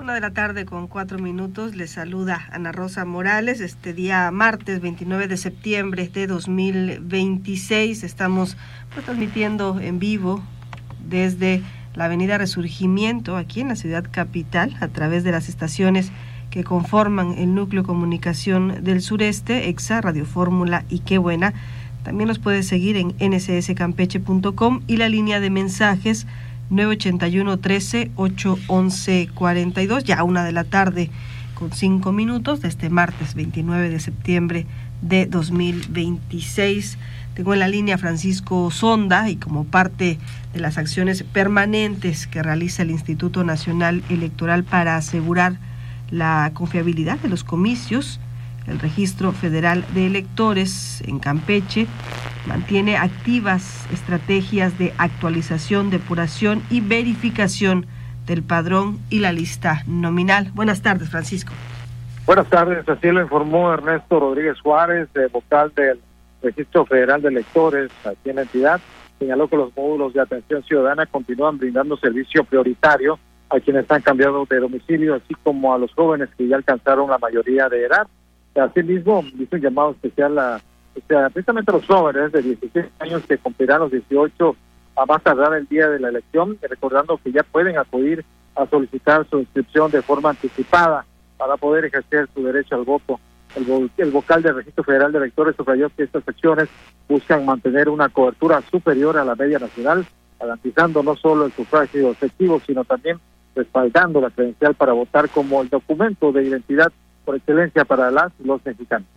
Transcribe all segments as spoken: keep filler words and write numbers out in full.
Una de la tarde con cuatro minutos, les saluda Ana Rosa Morales. Este día martes veintinueve de septiembre de dos mil veintiséis estamos pues, transmitiendo en vivo desde la avenida Resurgimiento, aquí en la ciudad capital, a través de las estaciones que conforman el núcleo comunicación del sureste, Exa, Radio Fórmula y Qué Buena. También nos puede seguir en ene ese ese campeche punto com y la línea de mensajes nueve ochenta y uno, trece, ocho once, cuarenta y dos, ya una de la tarde con cinco minutos de este martes veintinueve de septiembre de dos mil veintiséis. Tengo en la línea Francisco Sonda y como parte de las acciones permanentes que realiza el Instituto Nacional Electoral para asegurar la confiabilidad de los comicios, el Registro Federal de Electores en Campeche mantiene activas estrategias de actualización, depuración y verificación del padrón y la lista nominal. Buenas tardes, Francisco. Buenas tardes, así lo informó Ernesto Rodríguez Juárez, eh, vocal del Registro Federal de Electores aquí en la entidad. Señaló que los módulos de atención ciudadana continúan brindando servicio prioritario a quienes han cambiado de domicilio, así como a los jóvenes que ya alcanzaron la mayoría de edad. Asimismo, hizo un llamado especial a, o sea, precisamente a los jóvenes de dieciséis años que cumplirán los dieciocho a más tardar el día de la elección, recordando que ya pueden acudir a solicitar su inscripción de forma anticipada para poder ejercer su derecho al voto. El, el vocal del Registro Federal de Electores subrayó que estas acciones buscan mantener una cobertura superior a la media nacional, garantizando no solo el sufragio efectivo, sino también respaldando la credencial para votar como el documento de identidad por excelencia para las y los mexicanos.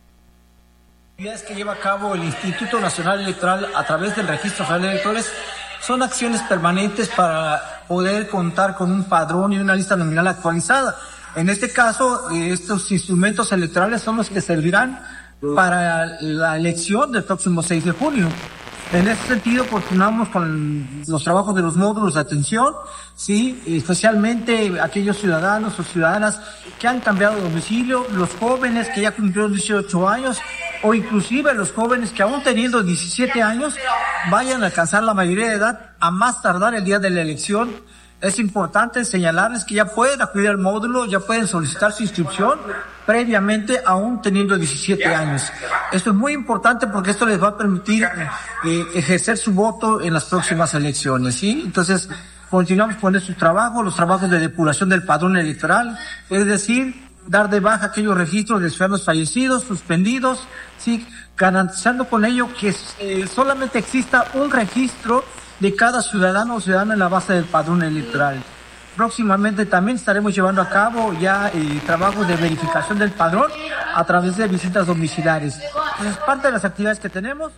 Las actividades que lleva a cabo el Instituto Nacional Electoral a través del Registro Federal de Electores son acciones permanentes para poder contar con un padrón y una lista nominal actualizada. En este caso, estos instrumentos electorales son los que servirán para la elección del próximo seis de junio. En ese sentido, continuamos con los trabajos de los módulos de atención, sí, especialmente aquellos ciudadanos o ciudadanas que han cambiado de domicilio, los jóvenes que ya cumplieron dieciocho años, o inclusive los jóvenes que aún teniendo diecisiete años vayan a alcanzar la mayoría de edad a más tardar el día de la elección. Es importante señalarles que ya pueden acudir al módulo, ya pueden solicitar su inscripción previamente aún teniendo diecisiete años. Esto es muy importante porque esto les va a permitir eh, ejercer su voto en las próximas elecciones, ¿sí? Entonces, continuamos con estos trabajos, los trabajos de depuración del padrón electoral, es decir, dar de baja aquellos registros de ciudadanos fallecidos, suspendidos, ¿sí? Garantizando con ello que eh, solamente exista un registro de cada ciudadano o ciudadana en la base del padrón electoral. Próximamente también estaremos llevando a cabo ya eh, trabajos de verificación del padrón a través de visitas domiciliares. Es parte de las actividades que tenemos.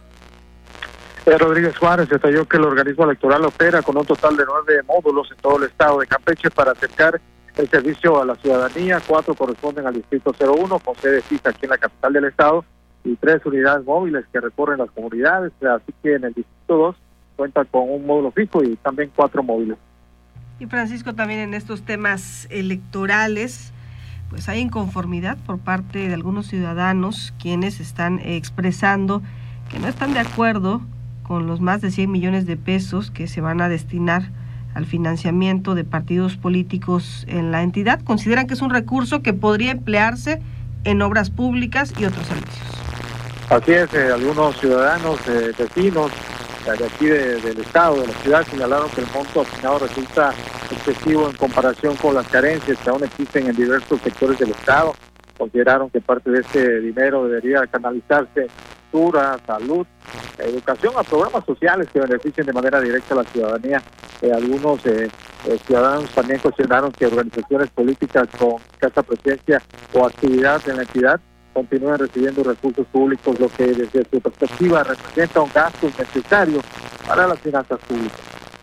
Eh, Rodríguez Juárez detalló que el organismo electoral opera con un total de nueve módulos en todo el estado de Campeche para acercar el servicio a la ciudadanía. Cuatro corresponden al distrito cero uno, con sede fija aquí en la capital del estado, y tres unidades móviles que recorren las comunidades. Así que en el distrito dos cuenta con un módulo fijo y también cuatro móviles. Y Francisco, también en estos temas electorales, pues hay inconformidad por parte de algunos ciudadanos quienes están expresando que no están de acuerdo con los más de cien millones de pesos que se van a destinar al financiamiento de partidos políticos en la entidad. Consideran que es un recurso que podría emplearse en obras públicas y otros servicios. Así es, eh, algunos ciudadanos, eh, vecinos de aquí de, del estado, de la ciudad, señalaron que el monto asignado resulta excesivo en comparación con las carencias que aún existen en diversos sectores del estado. Consideraron que parte de este dinero debería canalizarse en cultura, salud, educación, a programas sociales que beneficien de manera directa a la ciudadanía. Eh, algunos eh, eh, ciudadanos también cuestionaron que organizaciones políticas con escasa presencia o actividad en la entidad continúen recibiendo recursos públicos, lo que desde su perspectiva representa un gasto innecesario para las finanzas públicas.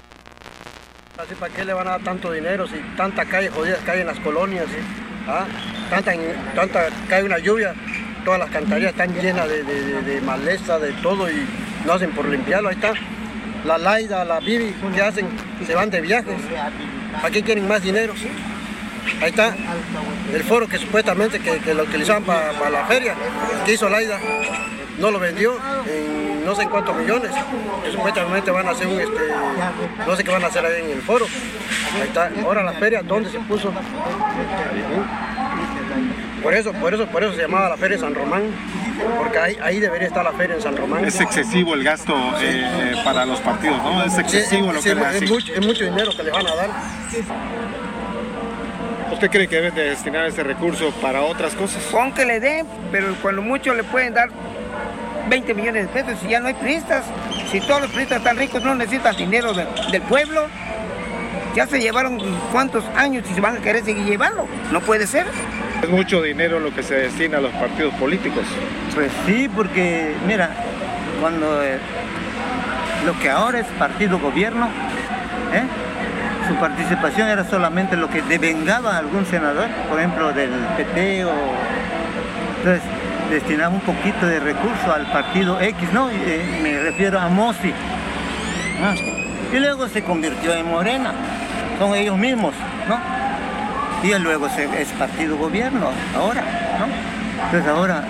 Así, ¿para qué le van a dar tanto dinero si tanta calle jodida que hay en las colonias? ¿Sí? ¿Ah? Tanta, tanta cae una lluvia, todas las cantarías están llenas de, de, de, de maleza, de todo, y no hacen por limpiarlo. Ahí está la Laida, la Bibi, ¿qué hacen? Se van de viajes. ¿Para qué quieren más dinero? ¿Sí? Ahí está el foro que supuestamente que, que lo utilizaban para pa la feria, que hizo Laida, no lo vendió, en no sé en cuántos millones, que supuestamente van a hacer un, este, no sé qué van a hacer ahí en el foro. Ahí está. Ahora la feria, ¿dónde se puso? Por eso, por eso, por eso se llamaba la Feria de San Román, porque ahí, ahí debería estar la feria en San Román. Es excesivo el gasto eh, para los partidos, ¿no? Es excesivo sí, lo sí, que le es, mucho, es mucho dinero que le van a dar. ¿Usted cree que deben de destinar ese recurso para otras cosas? Con que le den, pero cuando mucho le pueden dar veinte millones de pesos y ya no hay priistas. Si todos los priistas están ricos no necesitan dinero de, del pueblo. Ya se llevaron cuántos años y se van a querer seguir llevando. No puede ser. Es mucho dinero lo que se destina a los partidos políticos. Pues sí, porque mira, cuando eh, lo que ahora es partido gobierno, ¿eh? su participación era solamente lo que devengaba a algún senador, por ejemplo del P T o... Entonces destinaba un poquito de recurso al partido X, ¿no? Eh, me refiero a Mossi. ¿no? Y luego se convirtió en Morena, son ellos mismos, ¿no? Y luego se, es partido gobierno, ahora, ¿no? Entonces ahora,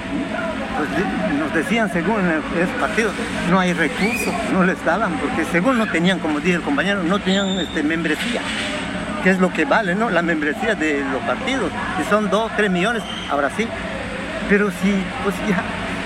pues nos decían según es partido, no hay recursos, no les daban, porque según no tenían, como dice el compañero, no tenían este, membresía, que es lo que vale, ¿no? La membresía de los partidos, si son dos, tres millones, ahora sí, pero sí, pues ya,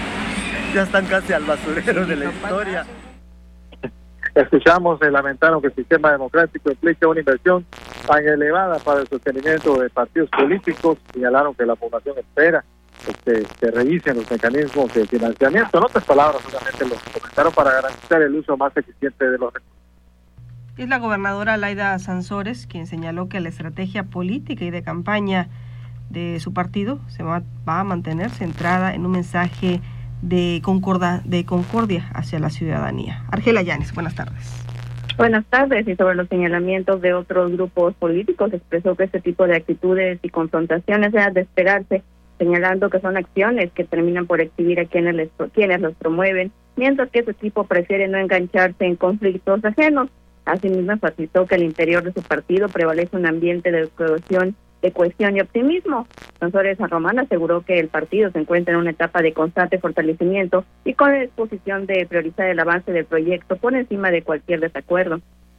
ya están casi al basurero de la historia. Escuchamos, eh, lamentaron que el sistema democrático implica una inversión tan elevada para el sostenimiento de partidos políticos. Señalaron que la población espera que se revisen los mecanismos de financiamiento. En otras palabras, solamente los comentaron para garantizar el uso más eficiente de los recursos. Es la gobernadora Laida Sansores quien señaló que la estrategia política y de campaña de su partido se va, va a mantener centrada en un mensaje de concorda, de concordia hacia la ciudadanía. Argela Llanes, buenas tardes. Buenas tardes. Y sobre los señalamientos de otros grupos políticos, expresó que este tipo de actitudes y confrontaciones eran de esperarse, señalando que son acciones que terminan por exhibir a quienes, les, quienes los promueven, mientras que su equipo prefiere no engancharse en conflictos ajenos. Asimismo, enfatizó que al interior de su partido prevalece un ambiente de cohesión de cohesión y optimismo. Sansores San Román aseguró que el partido se encuentra en una etapa de constante fortalecimiento y con la disposición de priorizar el avance del proyecto por encima de cualquier desacuerdo.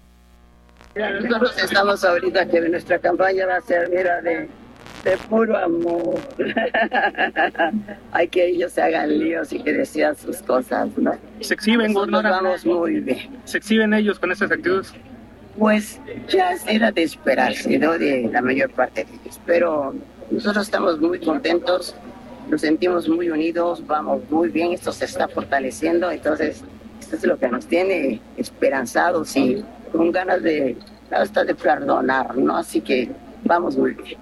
Mira, nosotros estamos ahorita que nuestra campaña va a ser, mira, de, de puro amor. Hay que ellos se hagan líos y que decidan sus cosas, ¿no? ¿Se exhiben, gobernadora? Vamos muy bien. ¿Se exhiben ellos con esas actitudes? Pues ya era de esperarse, ¿no? De la mayor parte de ellos. Pero nosotros estamos muy contentos, nos sentimos muy unidos, vamos muy bien, esto se está fortaleciendo, entonces esto es lo que nos tiene esperanzados y con ganas de, hasta de perdonar, ¿no? Así que vamos muy bien.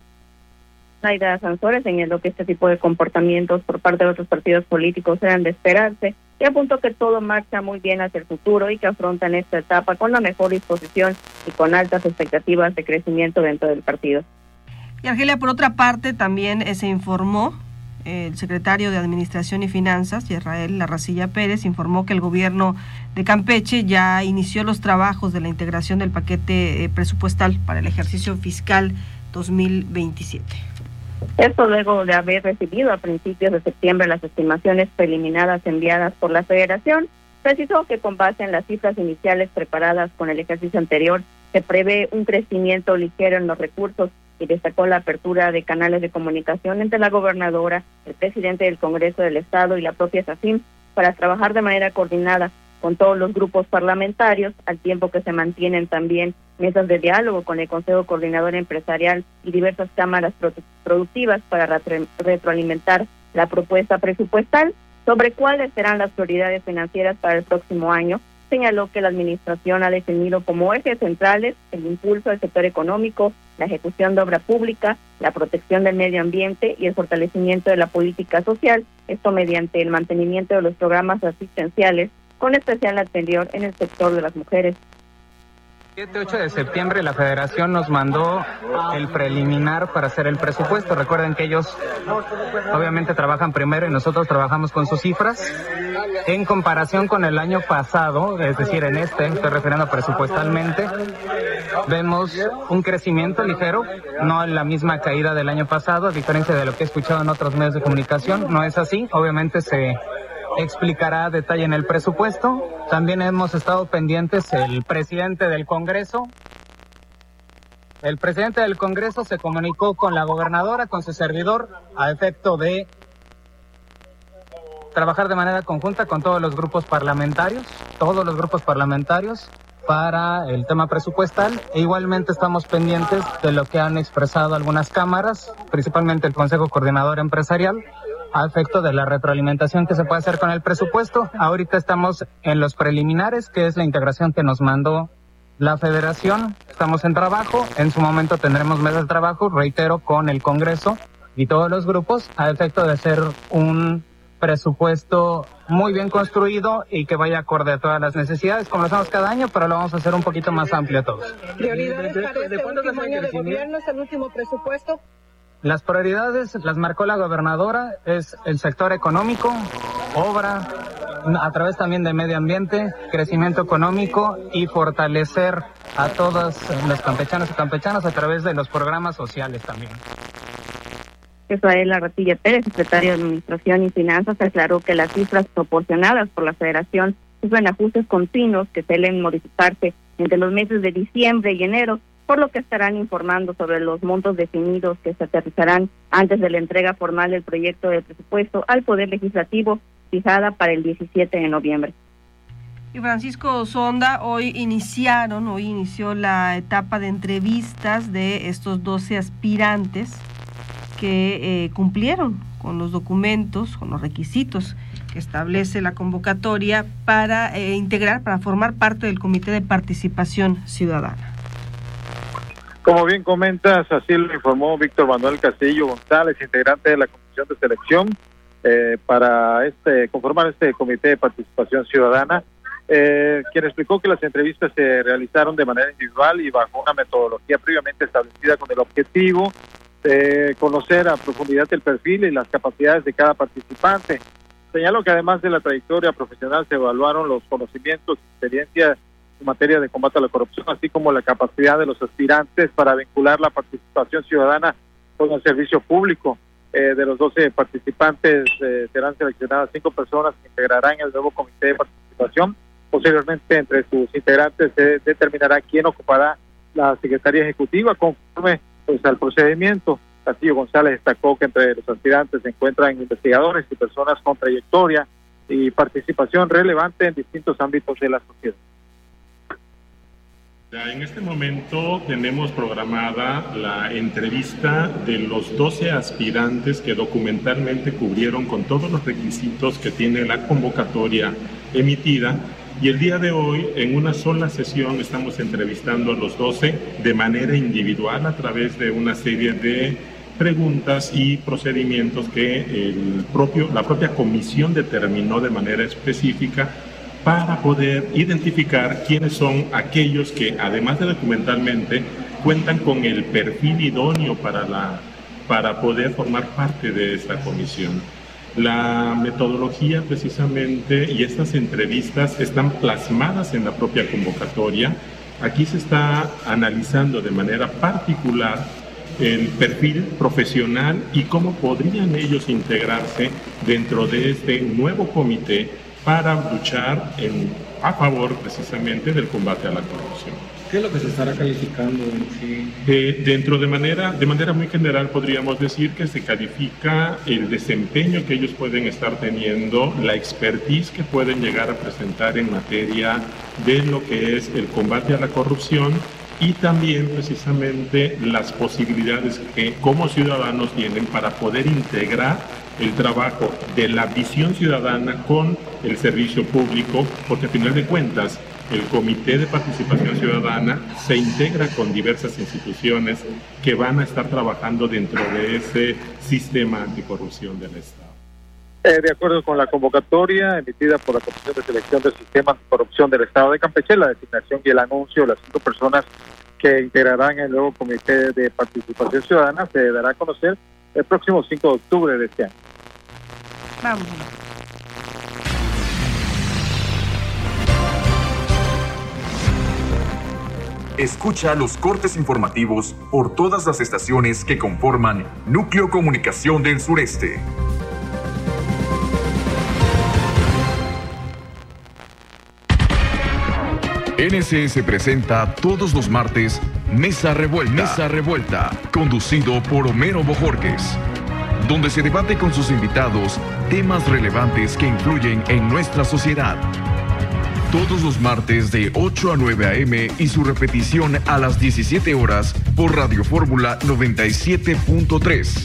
Laida Sansores señaló que este tipo de comportamientos por parte de otros partidos políticos eran de esperarse y apuntó que todo marcha muy bien hacia el futuro y que afrontan esta etapa con la mejor disposición y con altas expectativas de crecimiento dentro del partido. Y Argelia, por otra parte, también eh, se informó, eh, el secretario de Administración y Finanzas, Israel Larracilla Pérez, informó que el gobierno de Campeche ya inició los trabajos de la integración del paquete eh, presupuestal para el ejercicio fiscal dos mil veintisiete. Esto luego de haber recibido a principios de septiembre las estimaciones preliminares enviadas por la Federación, precisó que con base en las cifras iniciales preparadas con el ejercicio anterior, se prevé un crecimiento ligero en los recursos y destacó la apertura de canales de comunicación entre la gobernadora, el presidente del Congreso del Estado y la propia SACIM para trabajar de manera coordinada con todos los grupos parlamentarios, al tiempo que se mantienen también mesas de diálogo con el Consejo Coordinador Empresarial y diversas cámaras productivas para retro- retroalimentar la propuesta presupuestal sobre cuáles serán las prioridades financieras para el próximo año. Señaló que la administración ha definido como ejes centrales el impulso al sector económico, la ejecución de obra pública, la protección del medio ambiente y el fortalecimiento de la política social, esto mediante el mantenimiento de los programas asistenciales, con especial atención en el sector de las mujeres. siete ocho de septiembre la Federación nos mandó el preliminar para hacer el presupuesto. Recuerden que ellos obviamente trabajan primero y nosotros trabajamos con sus cifras. En comparación con el año pasado, es decir, en este, estoy refiriendo presupuestalmente, vemos un crecimiento ligero, no la misma caída del año pasado, a diferencia de lo que he escuchado en otros medios de comunicación. No es así, obviamente se explicará a detalle en el presupuesto. También hemos estado pendientes el presidente del Congreso. El presidente del Congreso se comunicó con la gobernadora, con su servidor, a efecto de trabajar de manera conjunta con todos los grupos parlamentarios, todos los grupos parlamentarios para el tema presupuestal, e igualmente estamos pendientes de lo que han expresado algunas cámaras, principalmente el Consejo Coordinador Empresarial, a efecto de la retroalimentación que se puede hacer con el presupuesto. Ahorita estamos en los preliminares, que es la integración que nos mandó la Federación. Estamos en trabajo, en su momento tendremos mesas de trabajo, reitero, con el Congreso y todos los grupos, a efecto de hacer un presupuesto muy bien construido y que vaya acorde a todas las necesidades, como lo hacemos cada año, pero lo vamos a hacer un poquito más amplio a todos. ¿Prioridades para este último año de gobierno? ¿Es el último presupuesto? Las prioridades las marcó la gobernadora, es el sector económico, obra, a través también de medio ambiente, crecimiento económico y fortalecer a todos los campechanos y campechanas a través de los programas sociales también. Rafael Arratilla Pérez, secretario de Administración y Finanzas, aclaró que las cifras proporcionadas por la Federación sufren ajustes continuos que suelen modificarse entre los meses de diciembre y enero, por lo que estarán informando sobre los montos definidos que se aterrizarán antes de la entrega formal del proyecto de presupuesto al Poder Legislativo, fijada para el diecisiete de noviembre. Y Francisco Sonda, hoy iniciaron, hoy inició la etapa de entrevistas de estos doce aspirantes que eh, cumplieron con los documentos, con los requisitos que establece la convocatoria para eh, integrar, para formar parte del Comité de Participación Ciudadana. Como bien comentas, así lo informó Víctor Manuel Castillo González, integrante de la Comisión de Selección, eh, para este conformar este Comité de Participación Ciudadana, eh, quien explicó que las entrevistas se realizaron de manera individual y bajo una metodología previamente establecida con el objetivo de conocer a profundidad el perfil y las capacidades de cada participante. Señaló que además de la trayectoria profesional se evaluaron los conocimientos y experiencia en materia de combate a la corrupción, así como la capacidad de los aspirantes para vincular la participación ciudadana con el servicio público. Eh, de los doce participantes eh, serán seleccionadas cinco personas que integrarán el nuevo comité de participación. Posteriormente, entre sus integrantes se determinará quién ocupará la Secretaría Ejecutiva conforme pues al procedimiento. Castillo González destacó que entre los aspirantes se encuentran investigadores y personas con trayectoria y participación relevante en distintos ámbitos de la sociedad. En este momento tenemos programada la entrevista de los doce aspirantes que documentalmente cubrieron con todos los requisitos que tiene la convocatoria emitida. Y el día de hoy, en una sola sesión, estamos entrevistando a los doce de manera individual a través de una serie de preguntas y procedimientos que el propio, la propia comisión determinó de manera específica para poder identificar quiénes son aquellos que, además de documentalmente, cuentan con el perfil idóneo para, la, para poder formar parte de esta comisión. La metodología precisamente y estas entrevistas están plasmadas en la propia convocatoria. Aquí se está analizando de manera particular el perfil profesional y cómo podrían ellos integrarse dentro de este nuevo comité para luchar en, a favor precisamente del combate a la corrupción. ¿Qué es lo que se estará calificando en sí? Eh, dentro de manera, de manera muy general podríamos decir que se califica el desempeño que ellos pueden estar teniendo, la expertise que pueden llegar a presentar en materia de lo que es el combate a la corrupción y también precisamente las posibilidades que como ciudadanos tienen para poder integrar el trabajo de la visión ciudadana con el servicio público, porque a final de cuentas el Comité de Participación Ciudadana se integra con diversas instituciones que van a estar trabajando dentro de ese sistema anticorrupción del Estado. Eh, de acuerdo con la convocatoria emitida por la Comisión de Selección del Sistema Anticorrupción del Estado de Campeche, la designación y el anuncio de las cinco personas que integrarán el nuevo Comité de Participación Ciudadana se dará a conocer el próximo cinco de octubre de este año. Vamos. Escucha los cortes informativos por todas las estaciones que conforman Núcleo Comunicación del Sureste. N S S presenta todos los martes Mesa Revuelta, Mesa Revuelta, conducido por Homero Bojorquez, donde se debate con sus invitados temas relevantes que influyen en nuestra sociedad. Todos los martes de ocho a nueve a eme y su repetición a las diecisiete horas por Radio Fórmula noventa y siete punto tres.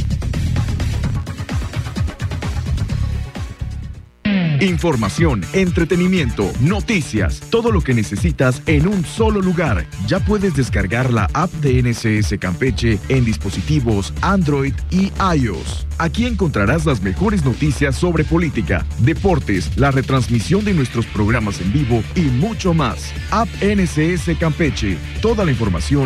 Información, entretenimiento, noticias, todo lo que necesitas en un solo lugar. Ya puedes descargar la app de N S S Campeche en dispositivos Android y iOS. Aquí encontrarás las mejores noticias sobre política, deportes, la retransmisión de nuestros programas en vivo y mucho más. App N S S Campeche. Toda la información